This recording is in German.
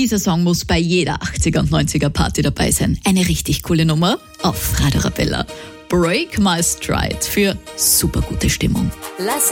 Dieser Song muss bei jeder 80er und 90er Party dabei sein. Eine richtig coole Nummer auf Radio Arabella. Break My Stride für super gute Stimmung. Lass